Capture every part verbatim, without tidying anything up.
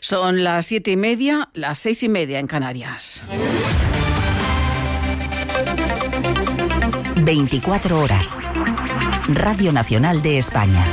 Son las siete y media, las seis y media en Canarias. veinticuatro horas. Radio Nacional de España.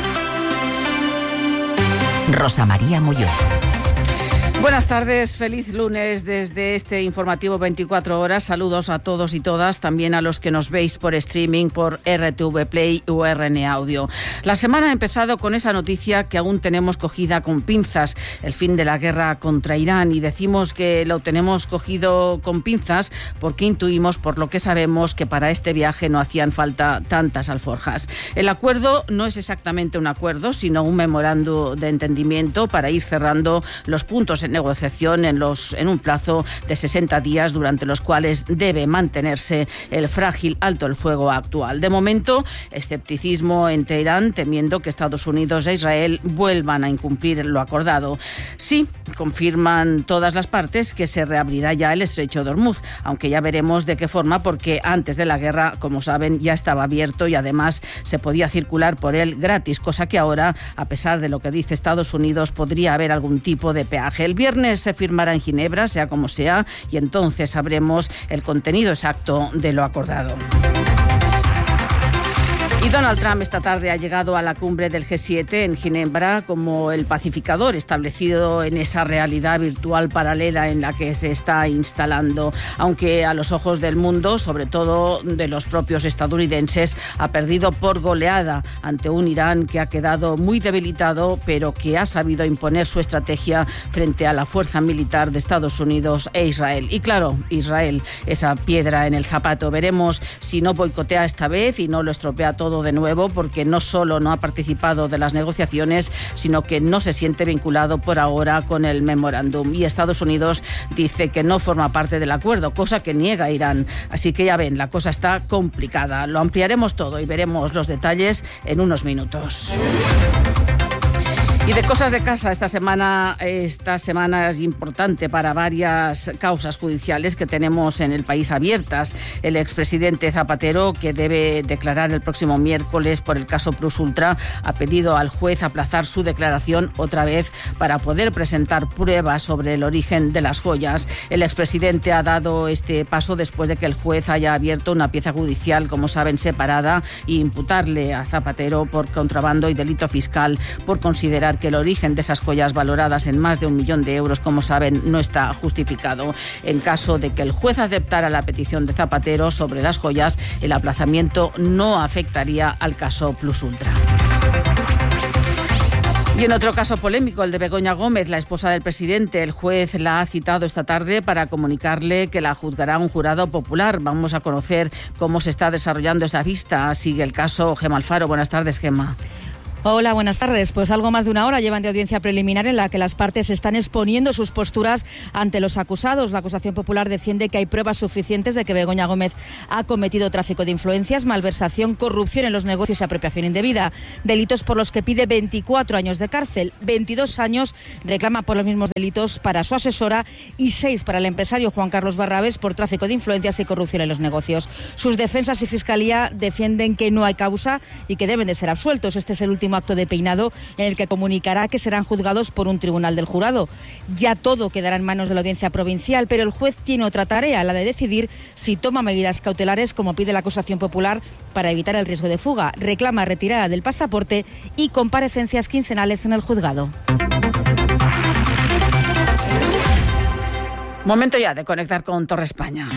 Rosa María Molló. Buenas tardes, feliz lunes desde este informativo veinticuatro horas. Saludos a todos y todas, también a los que nos veis por streaming, por R T V Play u R N Audio. La semana ha empezado con esa noticia que aún tenemos cogida con pinzas, el fin de la guerra contra Irán, y decimos que lo tenemos cogido con pinzas porque intuimos, por lo que sabemos, que para este viaje no hacían falta tantas alforjas. El acuerdo no es exactamente un acuerdo, sino un memorando de entendimiento para ir cerrando los puntos en negociación en, los, en un plazo de sesenta días, durante los cuales debe mantenerse el frágil alto el fuego actual. De momento, escepticismo en Teherán, temiendo que Estados Unidos e Israel vuelvan a incumplir lo acordado. Sí, confirman todas las partes que se reabrirá ya el estrecho de Hormuz, aunque ya veremos de qué forma, porque antes de la guerra, como saben, ya estaba abierto y además se podía circular por él gratis, cosa que ahora, a pesar de lo que dice Estados Unidos, podría haber algún tipo de peaje. El viernes se firmará en Ginebra, sea como sea, y entonces sabremos el contenido exacto de lo acordado. Y Donald Trump esta tarde ha llegado a la cumbre del G siete en Ginebra como el pacificador establecido en esa realidad virtual paralela en la que se está instalando, aunque a los ojos del mundo, sobre todo de los propios estadounidenses, ha perdido por goleada ante un Irán que ha quedado muy debilitado, pero que ha sabido imponer su estrategia frente a la fuerza militar de Estados Unidos e Israel. Y claro, Israel, esa piedra en el zapato. Veremos si no boicotea esta vez y no lo estropea todo de nuevo, porque no solo no ha participado de las negociaciones, sino que no se siente vinculado por ahora con el memorándum. Y Estados Unidos dice que no forma parte del acuerdo, cosa que niega Irán. Así que ya ven, la cosa está complicada. Lo ampliaremos todo y veremos los detalles en unos minutos. Y de cosas de casa, esta semana, esta semana es importante para varias causas judiciales que tenemos en el país abiertas. El expresidente Zapatero, que debe declarar el próximo miércoles por el caso Plus Ultra, ha pedido al juez aplazar su declaración otra vez para poder presentar pruebas sobre el origen de las joyas. El expresidente ha dado este paso después de que el juez haya abierto una pieza judicial, como saben, separada, e imputarle a Zapatero por contrabando y delito fiscal por considerar que el origen de esas joyas valoradas en más de un millón de euros, como saben, no está justificado. En caso de que el juez aceptara la petición de Zapatero sobre las joyas, el aplazamiento no afectaría al caso Plus Ultra. Y en otro caso polémico, el de Begoña Gómez, la esposa del presidente, el juez la ha citado esta tarde para comunicarle que la juzgará un jurado popular. Vamos a conocer cómo se está desarrollando esa vista. Sigue el caso Gemma Alfaro. Buenas tardes, Gemma. Hola, buenas tardes. Pues algo más de una hora llevan de audiencia preliminar en la que las partes están exponiendo sus posturas ante los acusados. La acusación popular defiende que hay pruebas suficientes de que Begoña Gómez ha cometido tráfico de influencias, malversación, corrupción en los negocios y apropiación indebida, delitos por los que pide veinticuatro años de cárcel, veintidós años reclama por los mismos delitos para su asesora y seis para el empresario Juan Carlos Barrabés por tráfico de influencias y corrupción en los negocios. Sus defensas y fiscalía defienden que no hay causa y que deben de ser absueltos. Este es el último acto de peinado en el que comunicará que serán juzgados por un tribunal del jurado. Ya todo quedará en manos de la audiencia provincial, pero el juez tiene otra tarea, la de decidir si toma medidas cautelares, como pide la acusación popular, para evitar el riesgo de fuga. Reclama retirada del pasaporte y comparecencias quincenales en el juzgado. Momento ya de conectar con Torre España.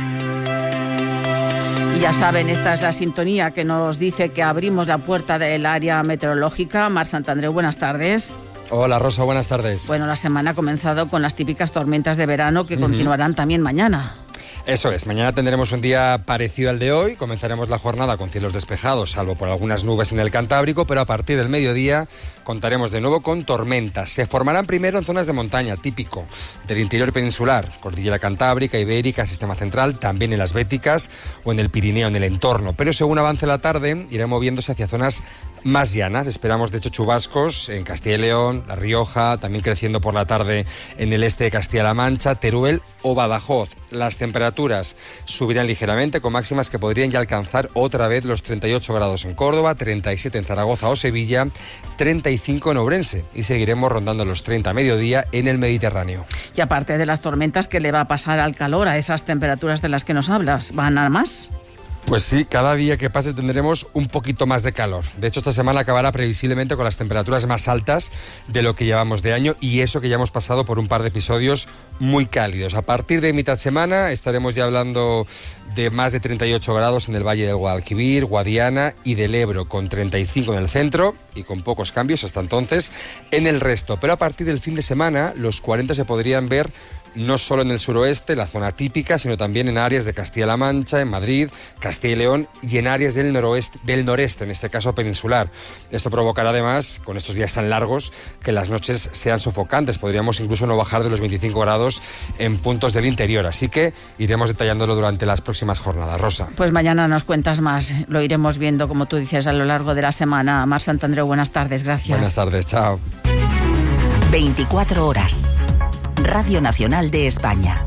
Ya saben, esta es la sintonía que nos dice que abrimos la puerta del área meteorológica. Mar Santandreu, buenas tardes. Hola Rosa, buenas tardes. Bueno, la semana ha comenzado con las típicas tormentas de verano que uh-huh. continuarán también mañana. Eso es, mañana tendremos un día parecido al de hoy, comenzaremos la jornada con cielos despejados, salvo por algunas nubes en el Cantábrico, pero a partir del mediodía contaremos de nuevo con tormentas. Se formarán primero en zonas de montaña, típico del interior peninsular, Cordillera Cantábrica, Ibérica, Sistema Central, también en las Béticas o en el Pirineo, en el entorno, pero según avance la tarde irá moviéndose hacia zonas más llanas. Esperamos de hecho chubascos en Castilla y León, La Rioja, también creciendo por la tarde en el este de Castilla-La Mancha, Teruel o Badajoz. Las temperaturas subirán ligeramente con máximas que podrían ya alcanzar otra vez los treinta y ocho grados en Córdoba, treinta y siete en Zaragoza o Sevilla, treinta y cinco en Ourense y seguiremos rondando los treinta a mediodía en el Mediterráneo. Y aparte de las tormentas, ¿qué le va a pasar al calor, a esas temperaturas de las que nos hablas? ¿Van a más? Pues sí, cada día que pase tendremos un poquito más de calor. De hecho, esta semana acabará previsiblemente con las temperaturas más altas de lo que llevamos de año y eso que ya hemos pasado por un par de episodios muy cálidos. A partir de mitad semana estaremos ya hablando de más de treinta y ocho grados en el Valle del Guadalquivir, Guadiana y del Ebro, con treinta y cinco en el centro y con pocos cambios hasta entonces en el resto. Pero a partir del fin de semana los cuarenta se podrían ver no solo en el suroeste, la zona típica, sino también en áreas de Castilla-La Mancha, en Madrid, Castilla y León y en áreas del noroeste, del noreste, en este caso peninsular. Esto provocará además, con estos días tan largos, que las noches sean sofocantes. Podríamos incluso no bajar de los veinticinco grados en puntos del interior. Así que iremos detallándolo durante las próximas jornadas. Rosa. Pues mañana nos cuentas más. Lo iremos viendo, como tú dices, a lo largo de la semana. Mar Santandreu, buenas tardes. Gracias. Buenas tardes. Chao. veinticuatro horas. Radio Nacional de España.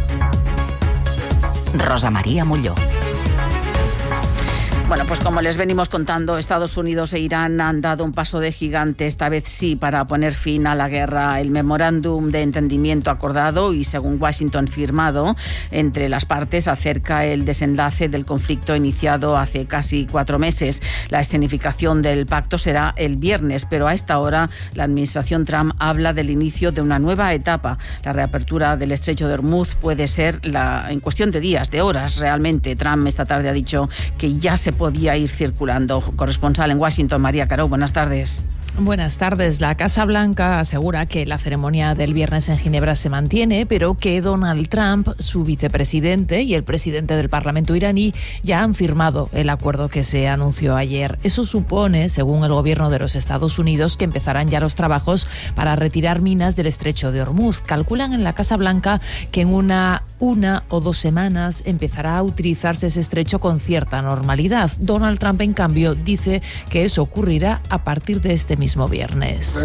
Rosa María Molló. Bueno, pues como les venimos contando, Estados Unidos e Irán han dado un paso de gigante, esta vez sí, para poner fin a la guerra. El memorándum de entendimiento acordado y, según Washington, firmado entre las partes acerca el desenlace del conflicto iniciado hace casi cuatro meses. La escenificación del pacto será el viernes, pero a esta hora la administración Trump habla del inicio de una nueva etapa. La reapertura del estrecho de Hormuz puede ser la, en cuestión de días, de horas realmente. Trump esta tarde ha dicho que ya se podía ir circulando. Corresponsal en Washington, María Caró, buenas tardes. Buenas tardes. La Casa Blanca asegura que la ceremonia del viernes en Ginebra se mantiene, pero que Donald Trump, su vicepresidente y el presidente del Parlamento iraní ya han firmado el acuerdo que se anunció ayer. Eso supone, según el gobierno de los Estados Unidos, que empezarán ya los trabajos para retirar minas del estrecho de Hormuz. Calculan en la Casa Blanca que en una, una o dos semanas empezará a utilizarse ese estrecho con cierta normalidad. Donald Trump, en cambio, dice que eso ocurrirá a partir de este mismo viernes.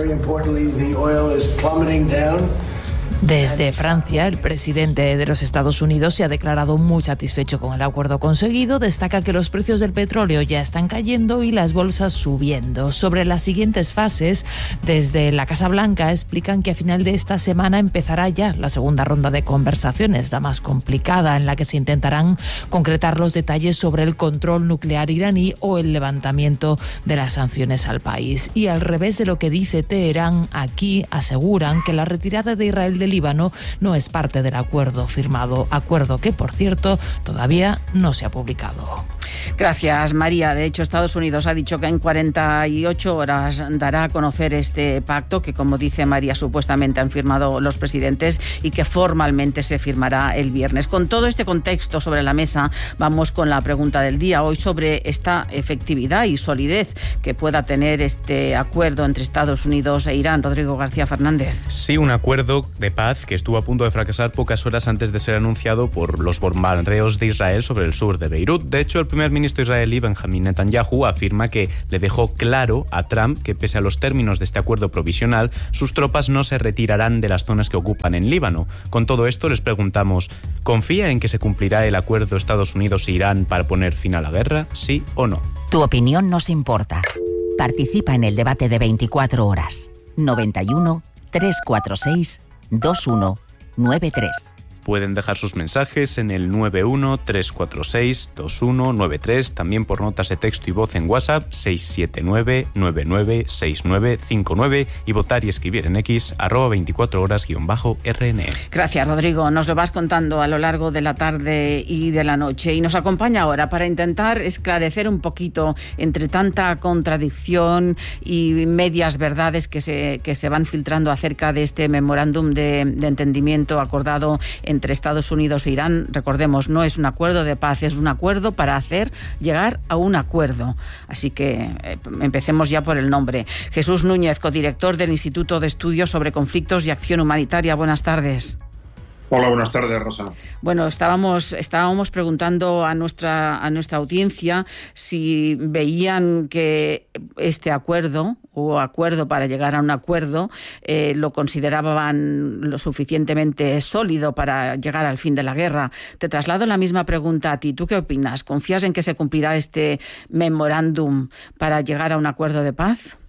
Desde Francia, el presidente de los Estados Unidos se ha declarado muy satisfecho con el acuerdo conseguido. Destaca que los precios del petróleo ya están cayendo y las bolsas subiendo. Sobre las siguientes fases, desde la Casa Blanca explican que a final de esta semana empezará ya la segunda ronda de conversaciones, la más complicada, en la que se intentarán concretar los detalles sobre el control nuclear iraní o el levantamiento de las sanciones al país. Y al revés de lo que dice Teherán, aquí aseguran que la retirada de Israel del Líbano no es parte del acuerdo firmado, acuerdo que, por cierto, todavía no se ha publicado. Gracias, María. De hecho, Estados Unidos ha dicho que en cuarenta y ocho horas dará a conocer este pacto que, como dice María, supuestamente han firmado los presidentes y que formalmente se firmará el viernes. Con todo este contexto sobre la mesa, vamos con la pregunta del día. Hoy sobre esta efectividad y solidez que pueda tener este acuerdo entre Estados Unidos e Irán. Rodrigo García Fernández. Sí, un acuerdo de paz que estuvo a punto de fracasar pocas horas antes de ser anunciado por los bombardeos de Israel sobre el sur de Beirut. De hecho, el primer ministro israelí, Benjamín Netanyahu, afirma que le dejó claro a Trump que, pese a los términos de este acuerdo provisional, sus tropas no se retirarán de las zonas que ocupan en Líbano. Con todo esto, les preguntamos, ¿confía en que se cumplirá el acuerdo Estados Unidos e Irán para poner fin a la guerra? ¿Sí o no? Tu opinión nos importa. Participa en el debate de veinticuatro horas. noventa y uno, trescientos cuarenta y seis, veintiuno noventa y tres. Pueden dejar sus mensajes en el nueve uno, tres cuatro seis, dos uno nueve tres, también por notas de texto y voz en WhatsApp seis siete nueve, nueve nueve seis nueve cinco nueve y votar y escribir en X arroba veinticuatro horas guión bajo R N E. Gracias, Rodrigo. Nos lo vas contando a lo largo de la tarde y de la noche y nos acompaña ahora para intentar esclarecer un poquito entre tanta contradicción y medias verdades que se, que se van filtrando acerca de este memorándum de, de entendimiento acordado en entre Estados Unidos e Irán. Recordemos, no es un acuerdo de paz, es un acuerdo para hacer llegar a un acuerdo. Así que eh, empecemos ya por el nombre. Jesús Núñez, codirector del Instituto de Estudios sobre Conflictos y Acción Humanitaria. Buenas tardes. Hola, buenas tardes, Rosa. Bueno, estábamos, estábamos preguntando a nuestra, a nuestra audiencia si veían que este acuerdo o acuerdo para llegar a un acuerdo eh, lo consideraban lo suficientemente sólido para llegar al fin de la guerra. Te traslado la misma pregunta a ti. ¿Tú qué opinas? ¿Confías en que se cumplirá este memorándum para llegar a un acuerdo de paz?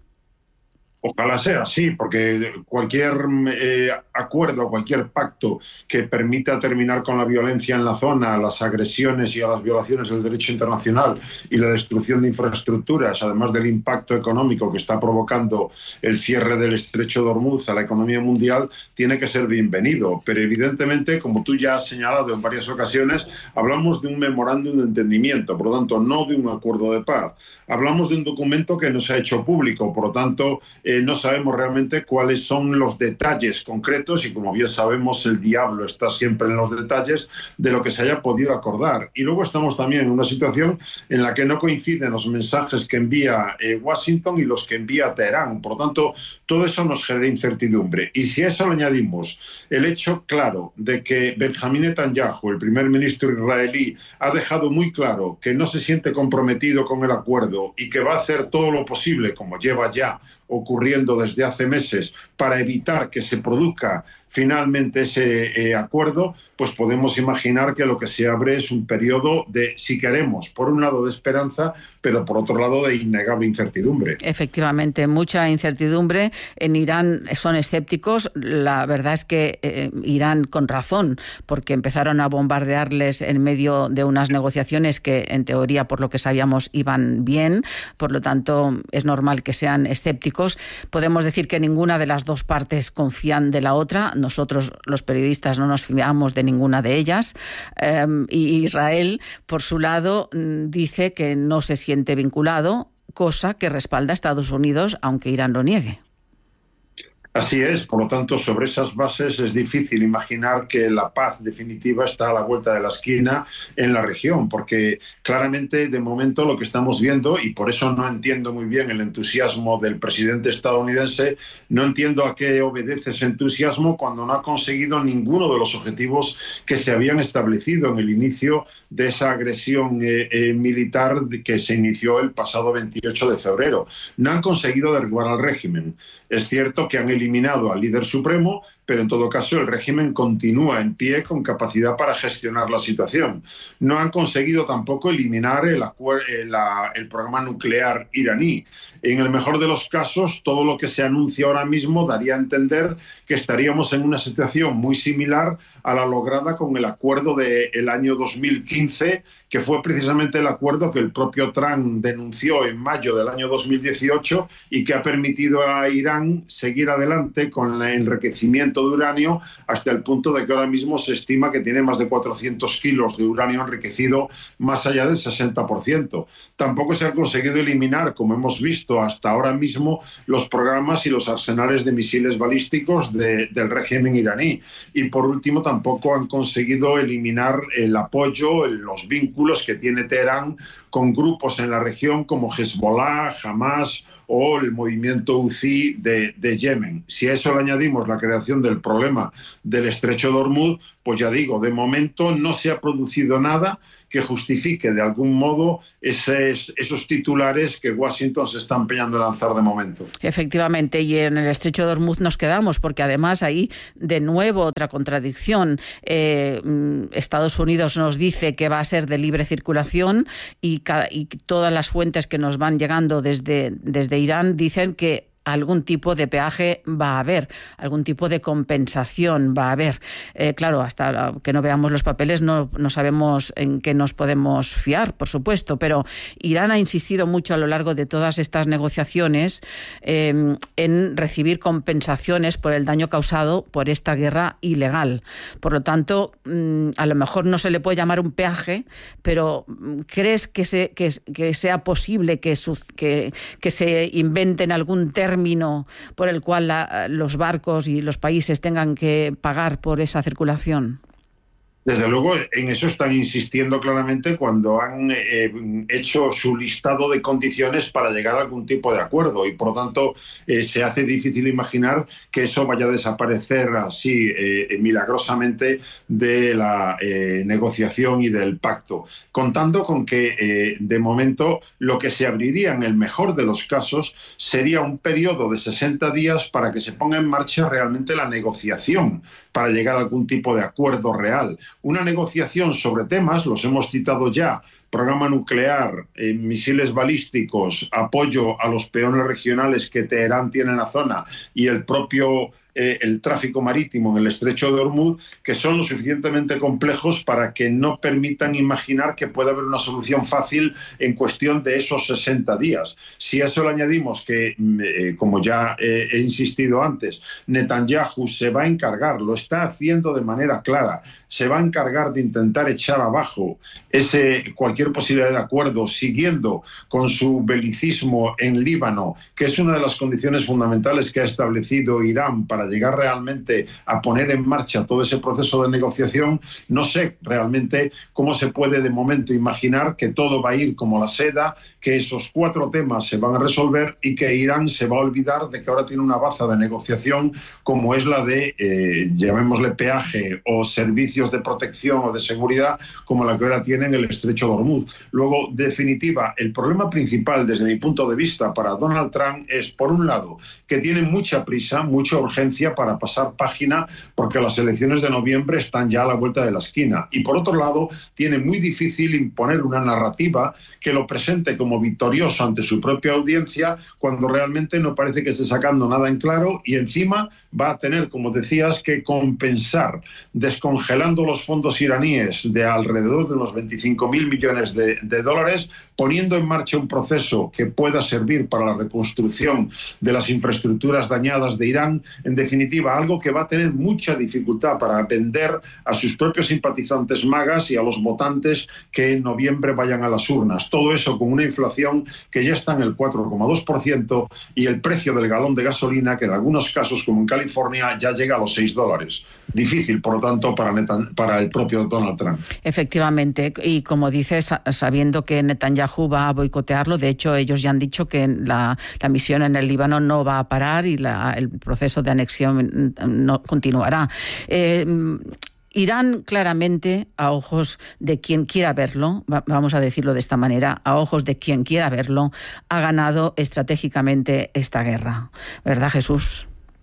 Ojalá sea así, porque cualquier eh, acuerdo, cualquier pacto que permita terminar con la violencia en la zona, las agresiones y a las violaciones del derecho internacional y la destrucción de infraestructuras, además del impacto económico que está provocando el cierre del Estrecho de Hormuz a la economía mundial, tiene que ser bienvenido. Pero evidentemente, como tú ya has señalado en varias ocasiones, hablamos de un memorándum de entendimiento, por lo tanto, no de un acuerdo de paz. Hablamos de un documento que no se ha hecho público, por lo tanto, Eh, no sabemos realmente cuáles son los detalles concretos y, como bien sabemos, el diablo está siempre en los detalles de lo que se haya podido acordar. Y luego estamos también en una situación en la que no coinciden los mensajes que envía eh, Washington y los que envía Teherán. Por lo tanto, todo eso nos genera incertidumbre. Y si a eso le añadimos el hecho claro de que Benjamín Netanyahu, el primer ministro israelí, ha dejado muy claro que no se siente comprometido con el acuerdo y que va a hacer todo lo posible, como lleva ya ocurriendo desde hace meses, para evitar que se produzca finalmente ese eh, acuerdo, pues podemos imaginar que lo que se abre es un periodo de, si queremos, por un lado de esperanza, pero por otro lado de innegable incertidumbre. Efectivamente, mucha incertidumbre. En Irán son escépticos. La verdad es que eh, Irán con razón, porque empezaron a bombardearles en medio de unas negociaciones que, en teoría, por lo que sabíamos, iban bien. Por lo tanto, es normal que sean escépticos. Podemos decir que ninguna de las dos partes confían de la otra. Nosotros, los periodistas, no nos fiamos de ninguna de ellas. Eh, y Israel, por su lado, dice que no se siente vinculado, cosa que respalda a Estados Unidos, aunque Irán lo niegue. Así es, por lo tanto, sobre esas bases es difícil imaginar que la paz definitiva está a la vuelta de la esquina en la región, porque claramente de momento lo que estamos viendo, y por eso no entiendo muy bien el entusiasmo del presidente estadounidense, no entiendo a qué obedece ese entusiasmo cuando no ha conseguido ninguno de los objetivos que se habían establecido en el inicio de esa agresión eh, eh, militar que se inició el pasado veintiocho de febrero. No han conseguido derribar al régimen. Es cierto que han eliminado al líder supremo, pero en todo caso el régimen continúa en pie con capacidad para gestionar la situación. No han conseguido tampoco eliminar el, el, el programa nuclear iraní. En el mejor de los casos, todo lo que se anuncia ahora mismo daría a entender que estaríamos en una situación muy similar a la lograda con el acuerdo del año dos mil quince, que fue precisamente el acuerdo que el propio Trump denunció en mayo del año dos mil dieciocho y que ha permitido a Irán seguir adelante con el enriquecimiento de uranio hasta el punto de que ahora mismo se estima que tiene más de cuatrocientos kilos de uranio enriquecido, más allá del sesenta por ciento. Tampoco se ha conseguido eliminar, como hemos visto hasta ahora mismo, los programas y los arsenales de misiles balísticos de, del régimen iraní. Y por último, tampoco han conseguido eliminar el apoyo, los vínculos que tiene Teherán con grupos en la región como Hezbollah, Hamas o el movimiento Houthi de, de Yemen. Si a eso le añadimos la creación del problema del Estrecho de Hormuz, pues ya digo, de momento no se ha producido nada que justifique de algún modo esos, esos titulares que Washington se está empeñando en lanzar de momento. Efectivamente, y en el Estrecho de Hormuz nos quedamos, porque además ahí de nuevo otra contradicción. Eh, Estados Unidos nos dice que va a ser de libre circulación y, cada, y todas las fuentes que nos van llegando desde, desde Irán dicen que algún tipo de peaje va a haber, algún tipo de compensación va a haber. Eh, claro, hasta que no veamos los papeles no, no sabemos en qué nos podemos fiar, por supuesto, pero Irán ha insistido mucho a lo largo de todas estas negociaciones eh, en recibir compensaciones por el daño causado por esta guerra ilegal. Por lo tanto, mmm, a lo mejor no se le puede llamar un peaje, pero ¿crees que, se, que, que sea posible que, su, que, que se inventen algún término por el cual la, los barcos y los países tengan que pagar por esa circulación? Desde luego, en eso están insistiendo claramente cuando han eh, hecho su listado de condiciones para llegar a algún tipo de acuerdo y, por lo tanto, eh, se hace difícil imaginar que eso vaya a desaparecer así eh, milagrosamente de la eh, negociación y del pacto, contando con que, eh, de momento, lo que se abriría en el mejor de los casos sería un periodo de sesenta días para que se ponga en marcha realmente la negociación, para llegar a algún tipo de acuerdo real. Una negociación sobre temas, los hemos citado ya, programa nuclear, eh, misiles balísticos, apoyo a los peones regionales que Teherán tiene en la zona y el propio eh, el tráfico marítimo en el estrecho de Hormuz, que son lo suficientemente complejos para que no permitan imaginar que puede haber una solución fácil en cuestión de esos sesenta días. Si a eso le añadimos que, eh, como ya eh, he insistido antes, Netanyahu se va a encargar, lo está haciendo de manera clara, se va a encargar de intentar echar abajo ese, cualquier posibilidad de acuerdo, siguiendo con su belicismo en Líbano, que es una de las condiciones fundamentales que ha establecido Irán para llegar realmente a poner en marcha todo ese proceso de negociación. No sé realmente cómo se puede de momento imaginar que todo va a ir como la seda, que esos cuatro temas se van a resolver y que Irán se va a olvidar de que ahora tiene una baza de negociación como es la de, eh, llamémosle peaje o servicios de protección o de seguridad como la que ahora tiene en el estrecho de Hormuz. Luego, definitiva, el problema principal desde mi punto de vista para Donald Trump es, por un lado, que tiene mucha prisa, mucha urgencia para pasar página porque las elecciones de noviembre están ya a la vuelta de la esquina. Y por otro lado, tiene muy difícil imponer una narrativa que lo presente como victorioso ante su propia audiencia cuando realmente no parece que esté sacando nada en claro y encima va a tener, como decías, que compensar descongelando los fondos iraníes de alrededor de unos veinticinco mil millones de, de dólares, poniendo en marcha un proceso que pueda servir para la reconstrucción de las infraestructuras dañadas de Irán. En definitiva, algo que va a tener mucha dificultad para vender a sus propios simpatizantes magas y a los votantes que en noviembre vayan a las urnas. Todo eso con una inflación que ya está en el cuatro coma dos por ciento y el precio del galón de gasolina que en algunos casos, como en California, ya llega a los seis dólares. Difícil, por lo tanto, para, Netan- para el propio Donald Trump. Efectivamente, y como dices, sabiendo que Netanyahu va a boicotearlo, de hecho ellos ya han dicho que la, la misión en el Líbano no va a parar y la, el proceso de anexión no continuará. Eh, Irán, claramente, a ojos de quien quiera verlo, vamos a decirlo de esta manera, a ojos de quien quiera verlo, ha ganado estratégicamente esta guerra. ¿Verdad, Jesús?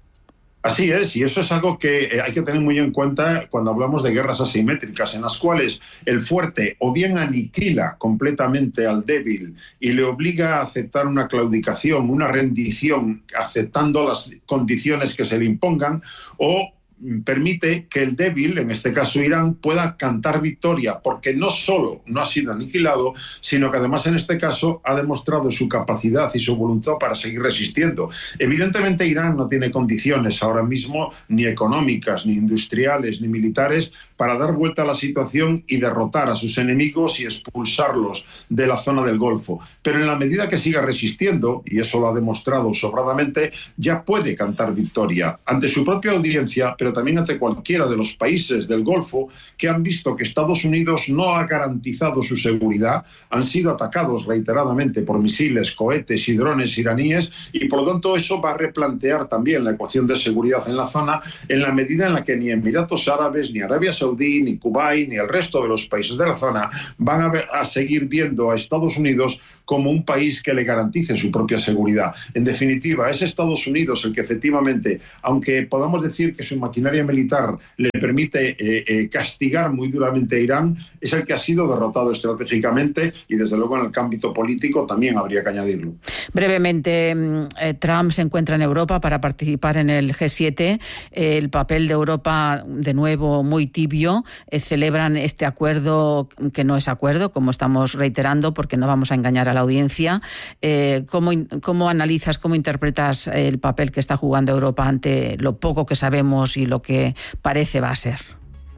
Así es, y eso es algo que hay que tener muy en cuenta cuando hablamos de guerras asimétricas, en las cuales el fuerte o bien aniquila completamente al débil y le obliga a aceptar una claudicación, una rendición, aceptando las condiciones que se le impongan, o permite que el débil, en este caso Irán, pueda cantar victoria, porque no solo no ha sido aniquilado, sino que además en este caso ha demostrado su capacidad y su voluntad para seguir resistiendo. Evidentemente Irán no tiene condiciones ahora mismo, ni económicas, ni industriales, ni militares, para dar vuelta a la situación y derrotar a sus enemigos y expulsarlos de la zona del Golfo. Pero en la medida que siga resistiendo, y eso lo ha demostrado sobradamente, ya puede cantar victoria ante su propia audiencia, pero también ante cualquiera de los países del Golfo que han visto que Estados Unidos no ha garantizado su seguridad, han sido atacados reiteradamente por misiles, cohetes y drones iraníes, y por lo tanto eso va a replantear también la ecuación de seguridad en la zona, en la medida en la que ni Emiratos Árabes, ni Arabia Saudí, ni Kuwait, ni el resto de los países de la zona van a, ver, a seguir viendo a Estados Unidos como un país que le garantice su propia seguridad. En definitiva, es Estados Unidos el que efectivamente, aunque podamos decir que su maquinaria militar le permite eh, eh, castigar muy duramente a Irán, es el que ha sido derrotado estratégicamente y desde luego en el ámbito político también habría que añadirlo. Brevemente, eh, Trump se encuentra en Europa para participar en el G siete. Eh, el papel de Europa, de nuevo, muy tibio. Eh, celebran este acuerdo que no es acuerdo, como estamos reiterando, porque no vamos a engañar a la audiencia. Eh, ¿cómo, ¿Cómo analizas, cómo interpretas el papel que está jugando Europa ante lo poco que sabemos y lo que parece va a ser?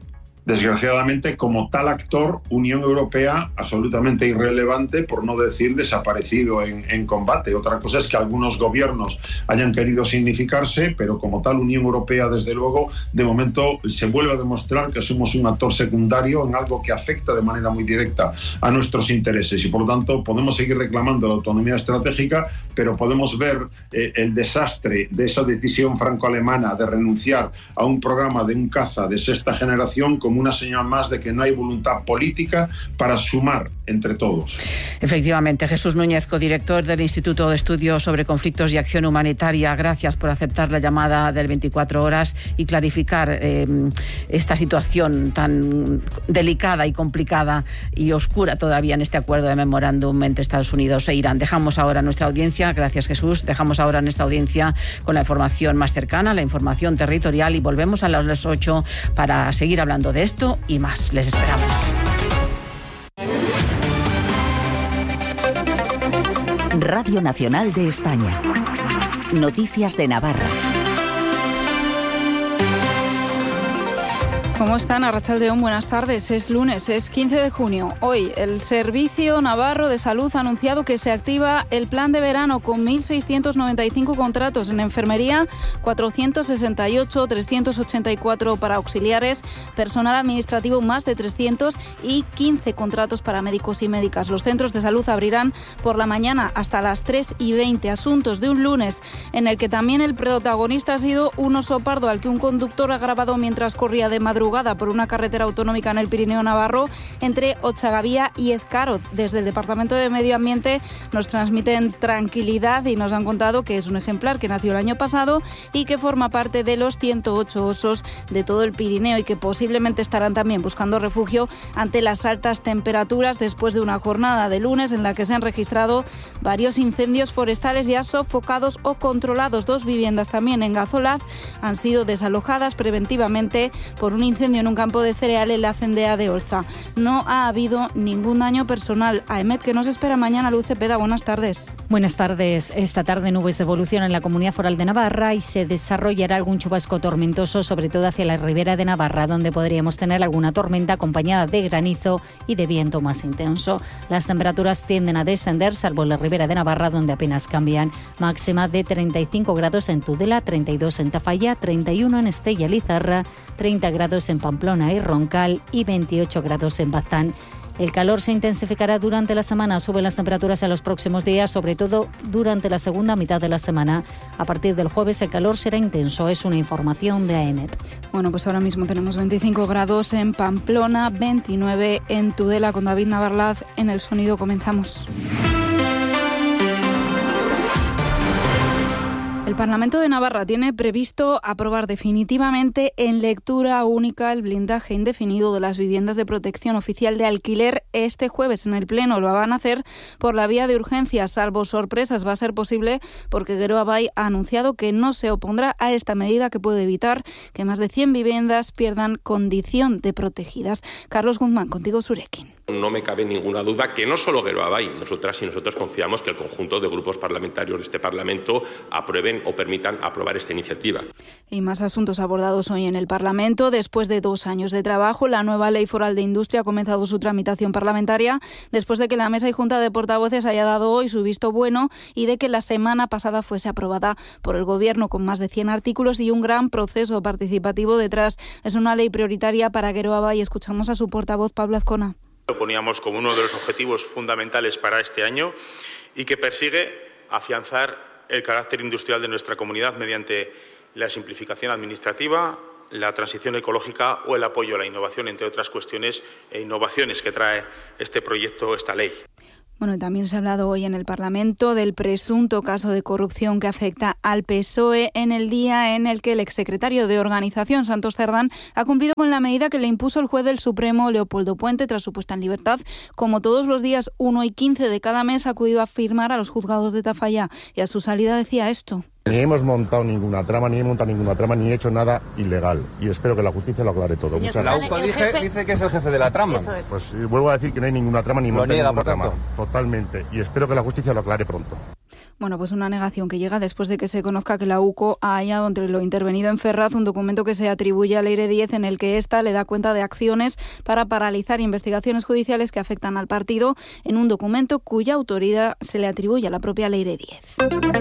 desgraciadamente, como tal actor, Unión Europea absolutamente irrelevante, por no decir desaparecido en, en combate. Otra cosa es que algunos gobiernos hayan querido significarse, pero como tal Unión Europea, desde luego, de momento se vuelve a demostrar que somos un actor secundario en algo que afecta de manera muy directa a nuestros intereses, y por lo tanto podemos seguir reclamando la autonomía estratégica, pero podemos ver eh, el desastre de esa decisión franco-alemana de renunciar a un programa de un caza de sexta generación como una señal más de que no hay voluntad política para sumar entre todos. Efectivamente, Jesús Núñez, codirector del Instituto de Estudios sobre Conflictos y Acción Humanitaria, gracias por aceptar la llamada del veinticuatro horas y clarificar eh, esta situación tan delicada y complicada y oscura todavía en este acuerdo de memorándum entre Estados Unidos e Irán. Dejamos ahora nuestra audiencia, gracias Jesús, dejamos ahora nuestra audiencia con la información más cercana, la información territorial, y volvemos a las ocho para seguir hablando de esto y más. Les esperamos. Radio Nacional de España. Noticias de Navarra. ¿Cómo están? Arratsaldeon, buenas tardes. Es lunes, es quince de junio. Hoy, el Servicio Navarro de Salud ha anunciado que se activa el plan de verano con mil seiscientos noventa y cinco contratos en enfermería, cuatrocientos sesenta y ocho, trescientos ochenta y cuatro para auxiliares, personal administrativo más de trescientos y quince contratos para médicos y médicas. Los centros de salud abrirán por la mañana hasta las tres y veinte. Asuntos de un lunes en el que también el protagonista ha sido un oso pardo al que un conductor ha grabado mientras corría de madrugada por una carretera autonómica en el Pirineo Navarro entre Ochagavía y Ezcaroz. Desde el Departamento de Medio Ambiente nos transmiten tranquilidad y nos han contado que es un ejemplar que nació el año pasado y que forma parte de los ciento ocho osos de todo el Pirineo y que posiblemente estarán también buscando refugio ante las altas temperaturas después de una jornada de lunes en la que se han registrado varios incendios forestales ya sofocados o controlados. Dos viviendas también en Gazolaz han sido desalojadas preventivamente por un incendio en un campo de cereal en la cendea de Olza. No ha habido ningún daño personal. Aemet, ¿qué nos espera mañana? Luz Cepeda, buenas tardes. Buenas tardes. Esta tarde nubes de evolución en la Comunidad Foral de Navarra y se desarrollará algún chubasco tormentoso, sobre todo hacia la ribera de Navarra, donde podríamos tener alguna tormenta acompañada de granizo y de viento más intenso. Las temperaturas tienden a descender, salvo en la ribera de Navarra, donde apenas cambian. Máxima de treinta y cinco grados en Tudela, treinta y dos en Tafalla, treinta y uno en Estella Lizarra, treinta grados en Pamplona y Roncal y veintiocho grados en Baztán. El calor se intensificará durante la semana, suben las temperaturas en los próximos días, sobre todo durante la segunda mitad de la semana. A partir del jueves el calor será intenso, es una información de AENET. Bueno, pues ahora mismo tenemos veinticinco grados en Pamplona, veintinueve en Tudela. Con David Navarlaz en El Sonido comenzamos. El Parlamento de Navarra tiene previsto aprobar definitivamente en lectura única el blindaje indefinido de las viviendas de protección oficial de alquiler este jueves en el Pleno. Lo van a hacer por la vía de urgencia, salvo sorpresas. Va a ser posible porque Geroa Bai ha anunciado que no se opondrá a esta medida que puede evitar que más de cien viviendas pierdan condición de protegidas. Carlos Guzmán, contigo Zurekin. No me cabe ninguna duda que no solo Geroa Bai, nosotras y nosotros confiamos que el conjunto de grupos parlamentarios de este Parlamento aprueben o permitan aprobar esta iniciativa. Y más asuntos abordados hoy en el Parlamento. Después de dos años de trabajo, la nueva Ley Foral de Industria ha comenzado su tramitación parlamentaria después de que la Mesa y Junta de Portavoces haya dado hoy su visto bueno y de que la semana pasada fuese aprobada por el Gobierno con más de cien artículos y un gran proceso participativo detrás. Es una ley prioritaria para Geroa Bai. Escuchamos a su portavoz, Pablo Azcona. Lo poníamos como uno de los objetivos fundamentales para este año y que persigue afianzar el carácter industrial de nuestra comunidad mediante la simplificación administrativa, la transición ecológica o el apoyo a la innovación, entre otras cuestiones e innovaciones que trae este proyecto, esta ley. Bueno, también se ha hablado hoy en el Parlamento del presunto caso de corrupción que afecta al P S O E en el día en el que el exsecretario de Organización, Santos Cerdán, ha cumplido con la medida que le impuso el juez del Supremo, Leopoldo Puente, tras su puesta en libertad. Como todos los días uno y quince de cada mes, ha acudido a firmar a los juzgados de Tafalla y a su salida decía esto. Ni hemos montado ninguna trama, ni he montado ninguna trama, ni he hecho nada ilegal. Y espero que la justicia lo aclare todo. Muchas gracias. La U C O dice, dice que es el jefe de la trama. Eso es. Pues vuelvo a decir que no hay ninguna trama, ni lo niega, ninguna por trama. tanto. Totalmente. Y espero que la justicia lo aclare pronto. Bueno, pues una negación que llega después de que se conozca que la U C O ha hallado entre lo intervenido en Ferraz un documento que se atribuye a Leire Díez en el que ésta le da cuenta de acciones para paralizar investigaciones judiciales que afectan al partido en un documento cuya autoría se le atribuye a la propia Leire Díez.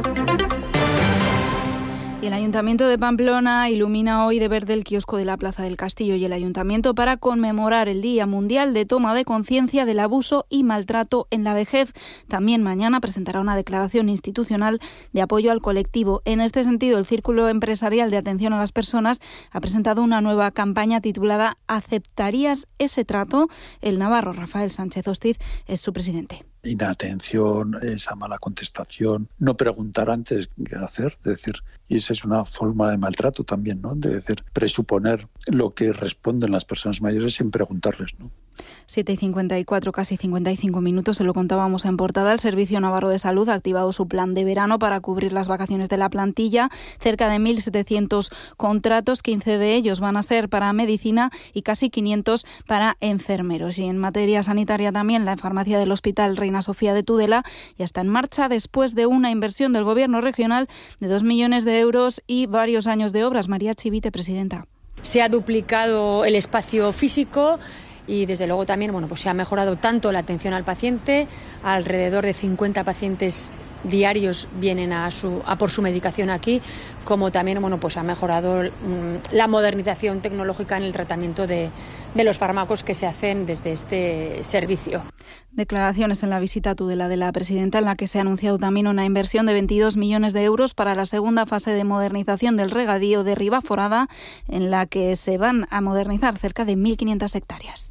Y el Ayuntamiento de Pamplona ilumina hoy de verde el kiosco de la Plaza del Castillo y el Ayuntamiento para conmemorar el Día Mundial de Toma de Conciencia del Abuso y Maltrato en la Vejez. También mañana presentará una declaración institucional de apoyo al colectivo. En este sentido, el Círculo Empresarial de Atención a las Personas ha presentado una nueva campaña titulada ¿Aceptarías ese trato? El navarro Rafael Sánchez Hostiz es su presidente. Inatención, esa mala contestación, no preguntar antes qué hacer, es decir, y esa es una forma de maltrato también, ¿no? De decir, presuponer lo que responden las personas mayores sin preguntarles, ¿no? siete y cincuenta y cuatro, casi cincuenta y cinco minutos, se lo contábamos en portada. El Servicio Navarro de Salud ha activado su plan de verano para cubrir las vacaciones de la plantilla. Cerca de mil setecientos contratos, quince de ellos van a ser para medicina y casi quinientos para enfermeros. Y en materia sanitaria también, la farmacia del Hospital Reina Sofía de Tudela ya está en marcha después de una inversión del Gobierno regional de dos millones de euros y varios años de obras. María Chivite, presidenta. Se ha duplicado el espacio físico y desde luego también bueno, pues se ha mejorado tanto la atención al paciente, alrededor de cincuenta pacientes diarios vienen a, su, a por su medicación aquí, como también bueno, pues ha mejorado mmm, la modernización tecnológica en el tratamiento de, de los fármacos que se hacen desde este servicio. Declaraciones en la visita a Tudela de la presidenta, en la que se ha anunciado también una inversión de veintidós millones de euros para la segunda fase de modernización del regadío de Ribaforada, en la que se van a modernizar cerca de mil quinientas hectáreas.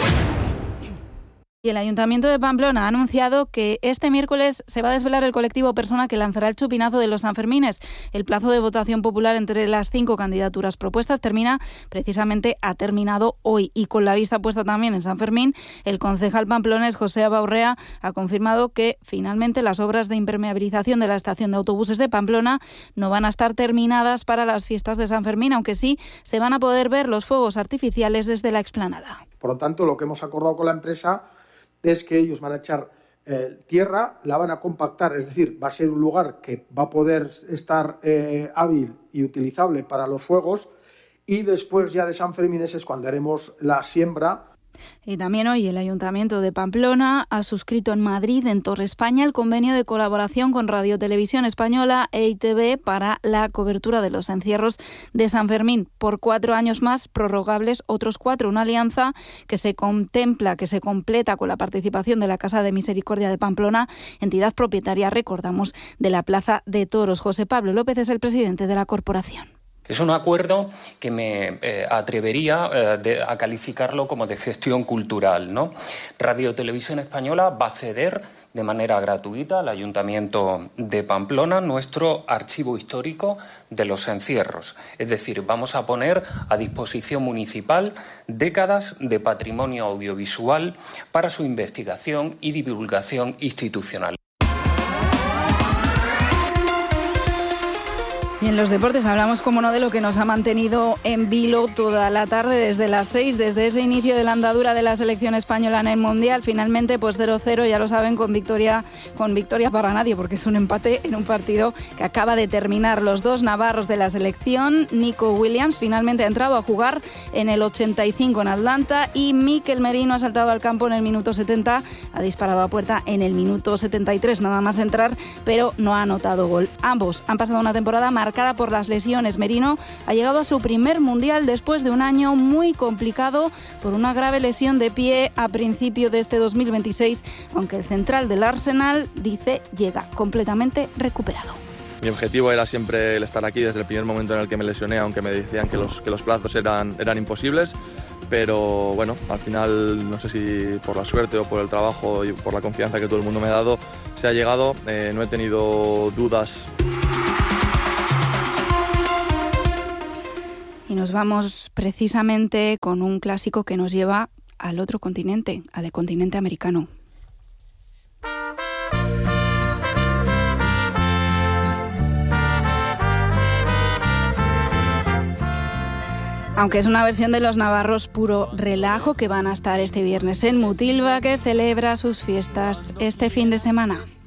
Y el Ayuntamiento de Pamplona ha anunciado que este miércoles se va a desvelar el colectivo persona que lanzará el chupinazo de los Sanfermines. El plazo de votación popular entre las cinco candidaturas propuestas termina, precisamente ha terminado hoy. Y con la vista puesta también en San Fermín, el concejal pamplonés José Abaurrea ha confirmado que finalmente las obras de impermeabilización de la estación de autobuses de Pamplona no van a estar terminadas para las fiestas de San Fermín, aunque sí se van a poder ver los fuegos artificiales desde la explanada. Por lo tanto, lo que hemos acordado con la empresa es que ellos van a echar eh, tierra, la van a compactar, es decir, va a ser un lugar que va a poder estar eh, hábil y utilizable para los fuegos, y después ya de San Fermín es cuando haremos la siembra. Y también hoy el Ayuntamiento de Pamplona ha suscrito en Madrid, en Torre España, el convenio de colaboración con Radio Televisión Española e I T V para la cobertura de los encierros de San Fermín. Por cuatro años más, prorrogables otros cuatro. Una alianza que se contempla, que se completa con la participación de la Casa de Misericordia de Pamplona, entidad propietaria, recordamos, de la Plaza de Toros. José Pablo López es el presidente de la corporación. Es un acuerdo que me eh, atrevería eh, de, a calificarlo como de gestión cultural, ¿no? Radio Televisión Española va a ceder de manera gratuita al Ayuntamiento de Pamplona nuestro archivo histórico de los encierros. Es decir, vamos a poner a disposición municipal décadas de patrimonio audiovisual para su investigación y divulgación institucional. Y en los deportes hablamos, como no, de lo que nos ha mantenido en vilo toda la tarde desde las seis, desde ese inicio de la andadura de la selección española en el Mundial. Finalmente, pues cero cero, ya lo saben, con victoria, con victoria para nadie, porque es un empate en un partido que acaba de terminar. Los dos navarros de la selección, Nico Williams, finalmente ha entrado a jugar en el ochenta y cinco en Atlanta, y Mikel Merino ha saltado al campo en el minuto setenta, ha disparado a puerta en el minuto setenta y tres, nada más entrar, pero no ha anotado gol. Ambos han pasado una temporada marcada por las lesiones. Merino ha llegado a su primer mundial después de un año muy complicado por una grave lesión de pie a principio de este dos mil veintiséis, aunque el central del Arsenal dice llega completamente recuperado. Mi objetivo era siempre el estar aquí desde el primer momento en el que me lesioné, aunque me decían que los, que los plazos eran, eran imposibles, pero bueno, al final no sé si por la suerte o por el trabajo y por la confianza que todo el mundo me ha dado se ha llegado. Eh, no he tenido dudas. Y nos vamos precisamente con un clásico que nos lleva al otro continente, al continente americano. Aunque es una versión de los navarros puro relajo, que van a estar este viernes en Mutilva, que celebra sus fiestas este fin de semana.